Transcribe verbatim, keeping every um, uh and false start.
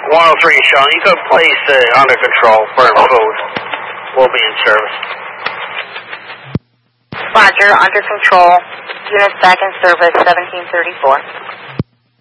one oh three, Sean. You could place uh, under control. Burn food. We'll be in service. Roger, under control. Units back in service, seventeen thirty-four.